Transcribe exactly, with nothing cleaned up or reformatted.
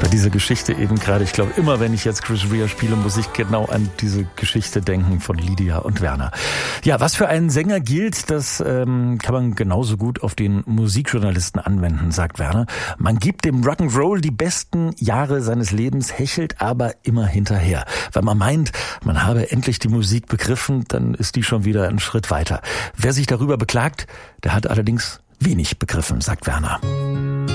Bei dieser Geschichte eben gerade, ich glaube immer, wenn ich jetzt Chris Rea spiele, muss ich genau an diese Geschichte denken von Lydia und Werner. Ja, was für einen Sänger gilt, das ähm, kann man genauso gut auf den Musikjournalisten anwenden, sagt Werner. Man gibt dem Rock'n'Roll die besten Jahre seines Lebens, hechelt aber immer hinterher. Weil man meint, man habe endlich die Musik begriffen, dann ist die schon wieder einen Schritt weiter. Wer sich darüber beklagt, der hat allerdings wenig begriffen, sagt Werner.